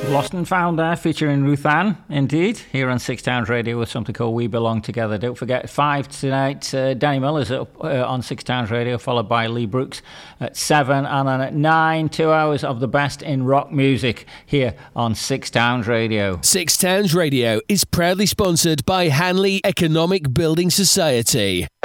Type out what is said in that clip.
Lost and Found there, featuring Ruth Ann, indeed, here on Six Towns Radio with something called We Belong Together. Don't forget, 5 tonight, Danny Miller's up on Six Towns Radio, followed by Lee Brooks at 7, and then at 9, 2 hours of the best in rock music here on Six Towns Radio. Six Towns Radio is proudly sponsored by Hanley Economic Building Society.